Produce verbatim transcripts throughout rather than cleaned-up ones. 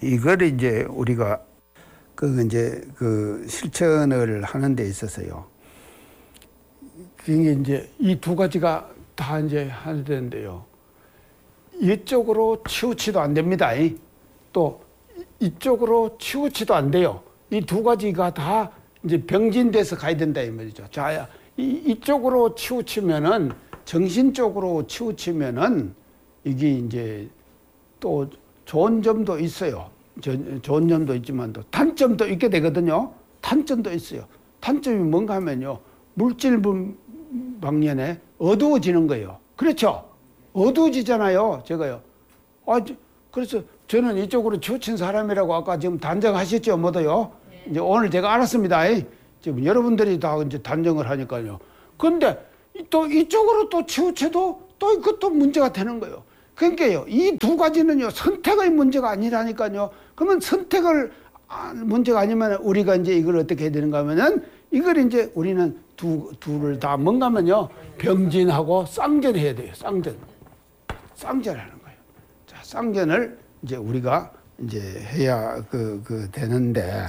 이걸 이제 우리가 그 이제 그 실천을 하는 데 있어서요. 그게 이제 이 두 가지가 다 이제 해야 되는데요. 이쪽으로 치우치도 안 됩니다. 또 이쪽으로 치우치도 안 돼요. 이 두 가지가 다 이제 병진돼서 가야 된다 이 말이죠. 자, 이, 이쪽으로 치우치면은 정신적으로 치우치면은 이게 이제 또 좋은 점도 있어요. 저, 좋은 점도 있지만 또 단점도 있게 되거든요. 단점도 있어요. 단점이 뭔가 하면요. 물질 방면에 어두워지는 거예요. 그렇죠? 어두워지잖아요. 제가요. 아, 그래서 저는 이쪽으로 치우친 사람이라고 아까 지금 단정하셨죠? 뭐도요? 네. 이제 오늘 제가 알았습니다. 지금 여러분들이 다 이제 단정을 하니까요. 근데 또 이쪽으로 또 치우쳐도 또 이것도 문제가 되는 거예요. 그러니까요. 이 두 가지는요. 선택의 문제가 아니라니까요. 그러면 선택을 문제가 아니면 우리가 이제 이걸 어떻게 해야 되는가 하면은 이걸 이제 우리는 두, 둘을 다 뭔가 하면요. 병진하고 쌍전해야 돼요. 쌍전. 쌍전하는 거예요. 자, 쌍전을 이제 우리가 이제 해야 그, 그 되는데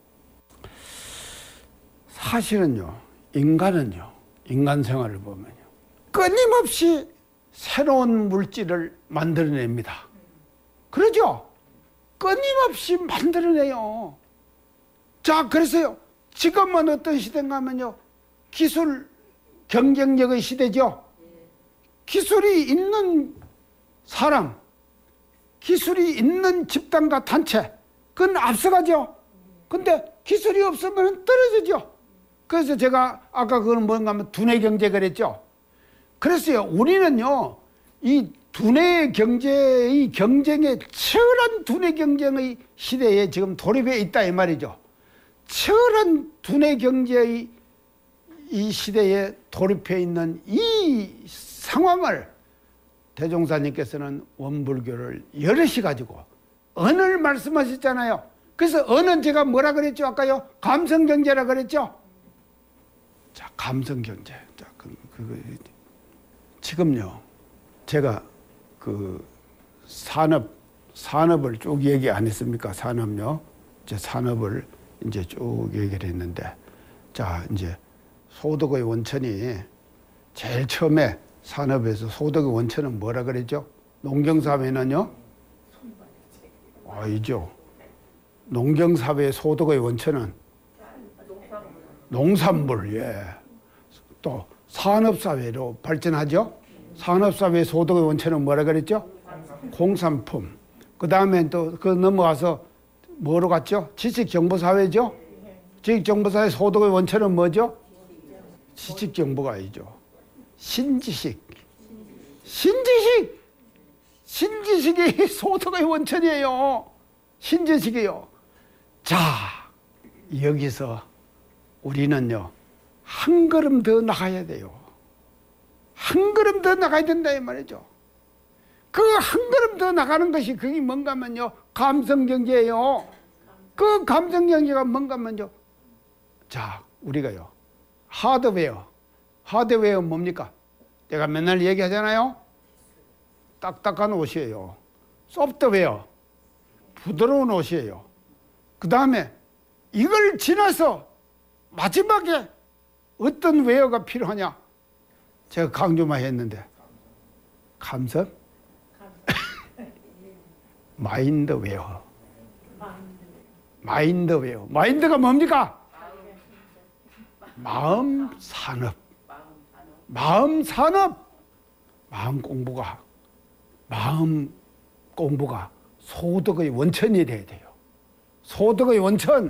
사실은요. 인간은요. 인간 생활을 보면요. 끊임없이 새로운 물질을 만들어냅니다. 그러죠? 끊임없이 만들어내요. 자, 그래서요. 지금은 어떤 시대인가 하면요. 기술 경쟁력의 시대죠. 기술이 있는 사람, 기술이 있는 집단과 단체, 그건 앞서가죠. 근데 기술이 없으면 떨어지죠. 그래서 제가 아까 그건 뭔가 하면 두뇌 경제 그랬죠. 그래서요, 우리는요, 이 두뇌 경제의 경쟁에 치열한 두뇌 경쟁의 시대에 지금 돌입해 있다 이 말이죠. 치열한 두뇌 경제의 이 시대에 돌입해 있는 이 상황을 대종사님께서는 원불교를 여럿이 가지고 언을 말씀하셨잖아요. 그래서 언은 제가 뭐라 그랬죠? 아까요? 감성경제라 그랬죠? 자, 감성경제. 자, 그, 그, 지금요, 제가 그 산업, 산업을 쭉 얘기 안 했습니까? 산업요. 이제 산업을 이제 쭉 얘기를 했는데, 자, 이제 소득의 원천이 제일 처음에 산업에서 소득의 원천은 뭐라 그랬죠? 농경사회는요? 아니죠. 농경사회의 소득의 원천은 농산물, 예. 또 산업사회로 발전하죠? 산업사회의 소득의 원천은 뭐라 그랬죠? 공산품. 그 다음에 또 그 넘어가서 뭐로 갔죠? 지식정보사회죠? 지식정보사회 소득의 원천은 뭐죠? 지식정보가 아니죠. 신지식. 신지식! 신지식이 소득의 원천이에요. 신지식이요. 자, 여기서 우리는요, 한 걸음 더 나가야 돼요. 한 걸음 더 나가야 된다, 이 말이죠. 그 한 걸음 더 나가는 것이 그게 뭔가 하면요, 감성경제예요. 그 감성경제가 뭔가 하면요, 자, 우리가요, 하드웨어. 하드웨어 뭡니까? 내가 맨날 얘기하잖아요. 딱딱한 옷이에요. 소프트웨어. 부드러운 옷이에요. 그 다음에 이걸 지나서 마지막에 어떤 웨어가 필요하냐? 제가 강조만 했는데. 감성? 마인드웨어. 마인드웨어. 마인드가 뭡니까? 마음 산업. 마음 산업. 마음 공부가, 마음 공부가 소득의 원천이 돼야 돼요. 소득의 원천.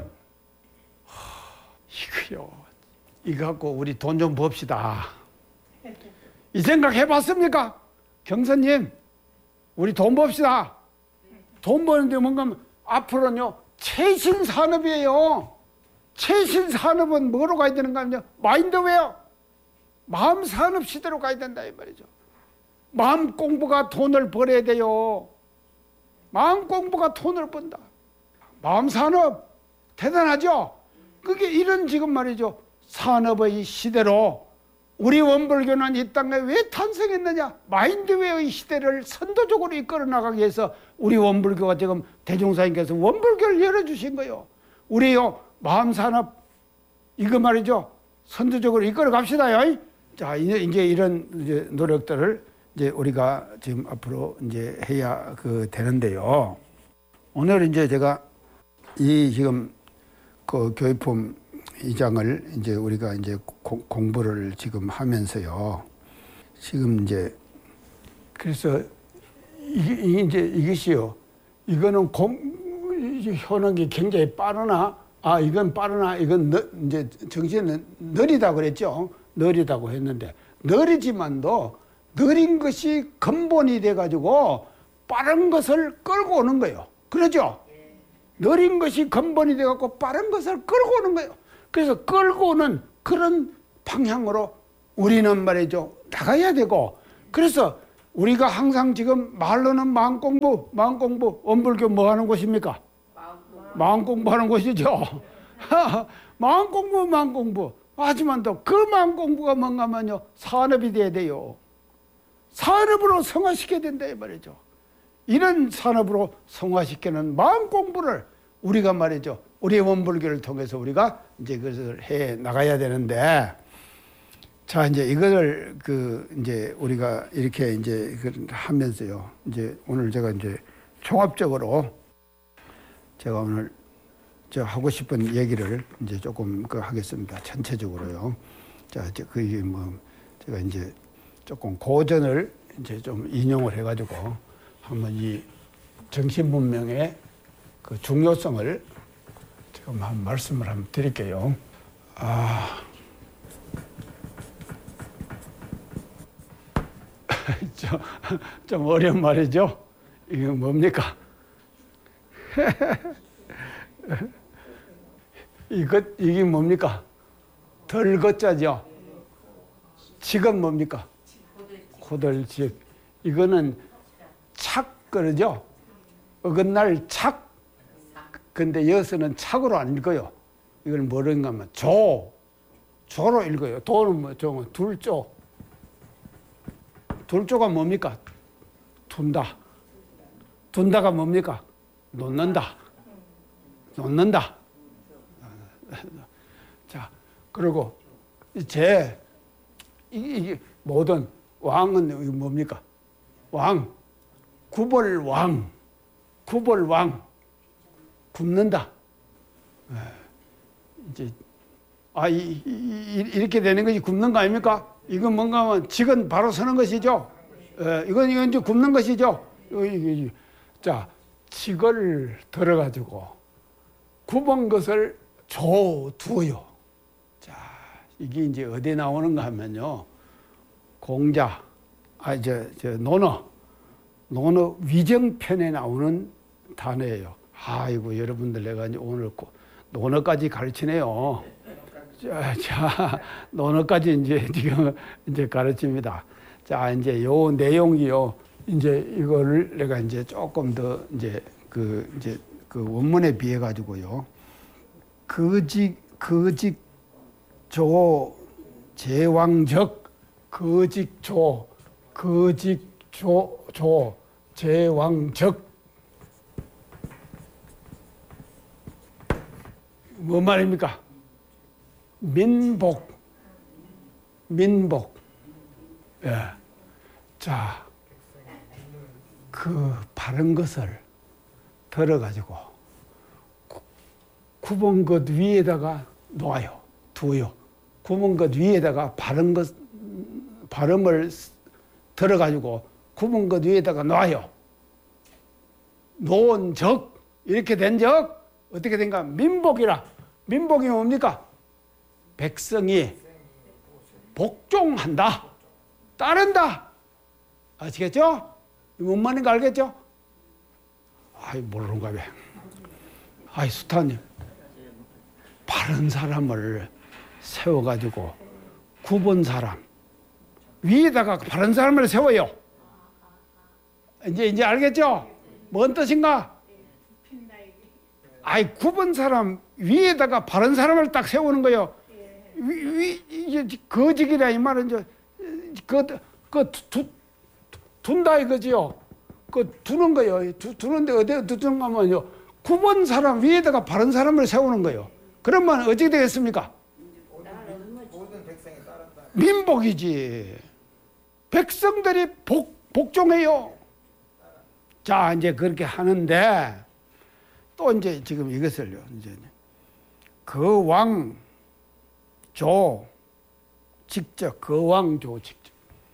하, 이거요. 이거 갖고 우리 돈 좀 봅시다. 이 생각 해봤습니까? 경선님, 우리 돈 봅시다. 돈 버는데 뭔가 하면 앞으로는요, 최신 산업이에요. 최신 산업은 뭐로 가야 되는가 하면요, 마인드웨어. 마음 산업 시대로 가야 된다 이 말이죠. 마음 공부가 돈을 벌어야 돼요. 마음 공부가 돈을 번다. 마음 산업 대단하죠. 그게 이런 지금 말이죠, 산업의 시대로 우리 원불교는 이 땅에 왜 탄생했느냐? 마인드웨어의 시대를 선도적으로 이끌어 나가기 위해서 우리 원불교가 지금 대종사님께서 원불교를 열어주신 거예요. 우리요 마음산업 이거 말이죠. 선도적으로 이끌어 갑시다요. 자, 이제, 이제 이런 이제 노력들을 이제 우리가 지금 앞으로 이제 해야 그 되는데요. 오늘 이제 제가 이 지금 그 교육품 이장을 이제 우리가 이제 고, 공부를 지금 하면서요. 지금 이제 그래서 이게 이제 이것이요. 이거는 공 현황이 굉장히 빠르나 아 이건 빠르나 이건 너, 이제 정신은 느리다 그랬죠. 느리다고 했는데 느리지만도 느린 것이 근본이 돼 가지고 빠른 것을 끌고 오는 거예요. 그러죠? 느린 것이 근본이 돼 갖고 빠른 것을 끌고 오는 거예요. 그래서 끌고 오는 그런 방향으로 우리는 말이죠. 나가야 되고 그래서 우리가 항상 지금 말로는 마음 공부, 마음 공부, 원불교 뭐 하는 곳입니까? 마음 공부하는 곳이죠. 마음 공부, 마음 공부. 하지만 또 그 마음 공부가 뭔가 하면요. 산업이 돼야 돼요. 산업으로 성화시켜야 된다 이 말이죠. 이런 산업으로 성화시키는 마음 공부를 우리가 말이죠. 우리 원불교를 통해서 우리가 이제 그것을 해 나가야 되는데, 자, 이제 이거를 그 이제 우리가 이렇게 이제 하면서요. 이제 오늘 제가 이제 종합적으로 제가 오늘 저 하고 싶은 얘기를 이제 조금 그 하겠습니다. 전체적으로요. 자, 이제 그게 뭐 제가 이제 조금 고전을 이제 좀 인용을 해가지고 한번 이 정신문명의 그 중요성을 지금 한 말씀을 한번 드릴게요. 아, 좀, 좀 어려운 말이죠. 이게 뭡니까? 이것, 이게 뭡니까? 덜거자죠. 직은 뭡니까? 호들직. 이거는 착, 그러죠? 어긋날 착. 근데 여기서는 착으로 안 읽어요. 이걸 뭐로 읽냐면 조. 조로 읽어요. 도는 뭐, 조, 둘조. 둘조가 뭡니까? 둔다. 둔다가 뭡니까? 놓는다. 놓는다. 자, 그리고 제 이게 모든 왕은 뭡니까? 왕, 구벌왕, 구벌왕, 굽는다. 이제 아 이, 이, 이렇게 되는 것이 굽는 거 아닙니까? 이건 뭔가 하면 직은 바로 서는 것이죠. 에, 이건 이건 이제 굽는 것이죠. 자, 직을 들어가지고 굽은 것을 줘두어요. 자, 이게 이제 어디에 나오는가 하면요. 공자, 아, 저, 저, 논어, 논어 위정편에 나오는 단어예요. 아이고, 여러분들 내가 이제 오늘 논어까지 가르치네요. 자, 자, 논어까지 이제 지금 이제 가르칩니다. 자, 이제 요 내용이요. 이제 이거를 내가 이제 조금 더 이제 그 이제 그 원문에 비해 가지고요. 거직, 거직, 조, 제왕적, 거직, 조, 거직, 조, 조, 제왕적. 뭐 말입니까? 민복, 민복. 예. 자, 그 바른 것을 들어가지고 굽은 것 위에다가 놓아요. 두어요. 굽은 것 위에다가 바른 것, 발음을 들어가지고 굽은 것 위에다가 놓아요. 놓은 적, 이렇게 된 적, 어떻게 된가? 민복이라. 민복이 뭡니까? 백성이 복종한다. 따른다. 아시겠죠? 뭔 말인가 알겠죠? 아이, 모르는가 봐. 아이, 수타님. 바른 사람을 세워가지고 굽은 사람 위에다가 바른 사람을 세워요. 이제 이제 알겠죠? 뭔 뜻인가? 아이, 굽은 사람 위에다가 바른 사람을 딱 세우는 거예요. 위, 위, 이게 거직이라 이 말은 이제 그, 그 두, 둔다 이거지요. 그 두는 거요. 두, 두는데 어디에 두는 거면요. 구 번 사람 위에다가 바른 사람을 세우는 거예요. 그러면 어떻게 되겠습니까? 민복이지. 백성들이 복, 복종해요. 자, 이제 그렇게 하는데 또 이제 지금 이것을요. 이제 그 왕 조 직접 그 왕 조 직접.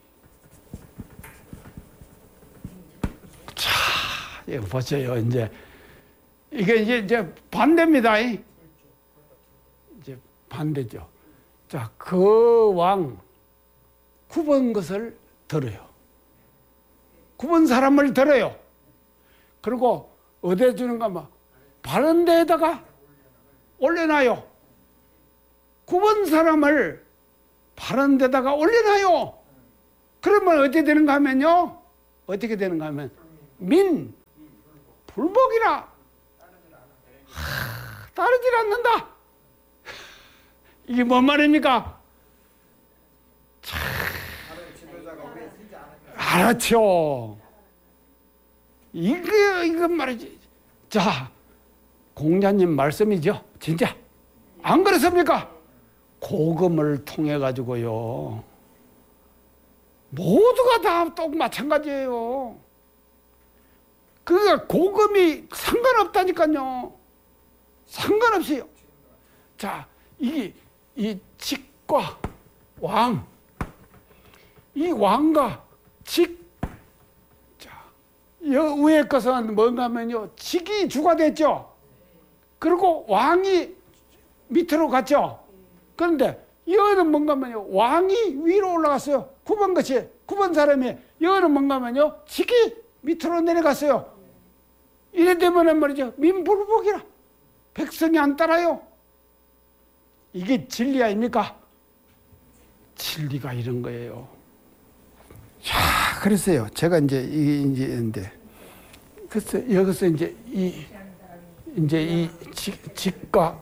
자, 이거 보세요. 이제 이게 이제 이제 반대입니다. 이제 반대죠. 자, 그 왕 구 번 것을 들어요. 구 번 사람을 들어요. 그리고 어디에 주는가 막 바른 데에다가 올려놔요. 구 번 사람을 바른 데다가 올려놔요. 그러면 어떻게 되는가 하면요. 어떻게 되는가 하면 민 불복이라. 하, 따르질 않는다. 이게 뭔 말입니까? 참, 알았죠. 이거 이건 말이지. 자, 공자님 말씀이죠. 진짜 안 그렇습니까? 고금을 통해 가지고요. 모두가 다 똑 마찬가지예요. 그러니까 고금이 상관없다니까요. 상관없어요. 자, 이게 이 직과 왕, 이 왕과 직, 자, 여 위에 것은 뭔가 하면요, 직이 주가 됐죠. 그리고 왕이 밑으로 갔죠. 그런데 여는 뭔가 하면요, 왕이 위로 올라갔어요. 구 번 것이 구 번 사람이 여는 뭔가 하면요, 직이 밑으로 내려갔어요. 이래 되면 말이죠, 민불복이라. 백성이 안 따라요. 이게 진리 아닙니까? 진리가 이런 거예요. 자, 그랬어요. 제가 이제 이게 이제 그래서 여기서 이제 이 이제 이 직, 직과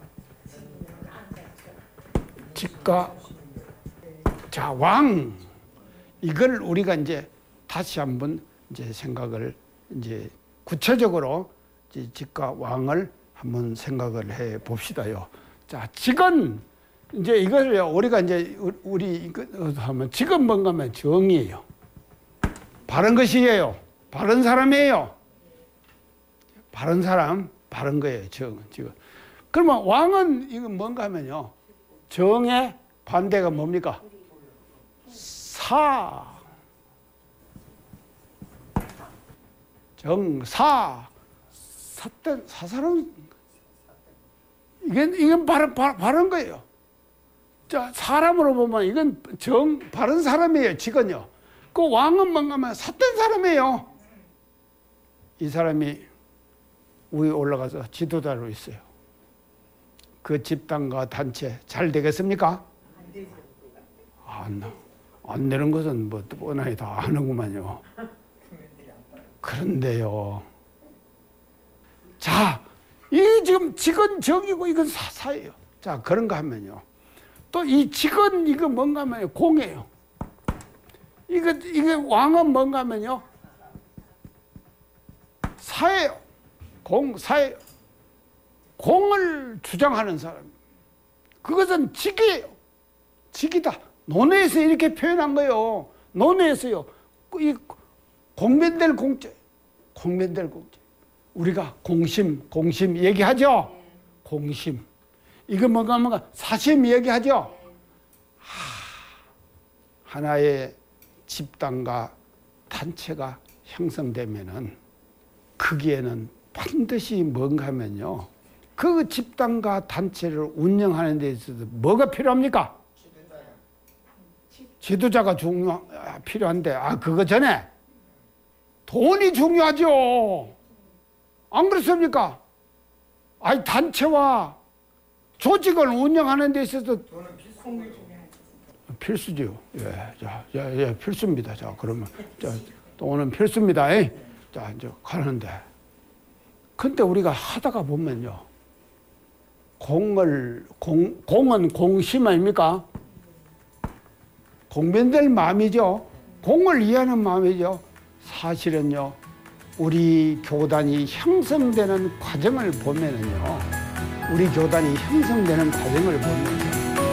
직과 자, 왕 이걸 우리가 이제 다시 한번 이제 생각을 이제 구체적으로 이제 직과 왕을 한번 생각을 해 봅시다요. 자, 직은 이제 이걸 우리가 이제 우리 이거 하면 직은 뭔가 하면 정이에요. 바른 것이에요. 바른 사람이에요. 바른 사람, 바른 거예요. 정, 지금. 그러면 왕은 이건 뭔가 하면요. 정의 반대가 뭡니까? 사. 정사. 사된 사사로운 이건 이건 바른 바른 거예요. 자, 사람으로 보면 이건 정 바른 사람이에요. 직은요. 그 왕은 뭔가 하면 삿된 사람이에요. 이 사람이 위에 올라가서 지도자로 있어요. 그 집단과 단체 잘 되겠습니까? 안, 안 되는 것은 뭐 뻔하게 다 아는구만요. 그런데요. 자, 이 지금 직은 정이고 이건 사사예요. 자, 그런가 하면요. 또 이 직은 이거 뭔가 하면 공이에요. 이거, 이게 왕은 뭔가 하면요. 사예요. 공, 사예요. 공을 주장하는 사람. 그것은 직이에요. 직이다. 논어에서 이렇게 표현한 거예요. 논어에서요. 이 공변될 공제. 공변될 공제. 우리가 공심, 공심 얘기하죠? 공심. 이거 뭔가 뭔가 사심 얘기하죠? 하, 하나의 집단과 단체가 형성되면은 거기에는 반드시 뭔가 하면요. 그 집단과 단체를 운영하는 데 있어서 뭐가 필요합니까? 지도자가 중요, 필요한데, 아, 그거 전에 돈이 중요하죠. 안 그렇습니까? 아니, 단체와 조직을 운영하는 데 있어서 돈은 필수죠. 예, 자, 예, 예, 필수입니다. 자, 그러면 자, 돈은 필수입니다. 에? 자, 이제 가는데, 근데 우리가 하다가 보면요, 공을 공, 공은 공심 아닙니까? 공변될 마음이죠. 공을 이해하는 마음이죠. 사실은요, 우리 교단이 형성되는 과정을 보면은요, 우리 교단이 형성되는 과정을 보면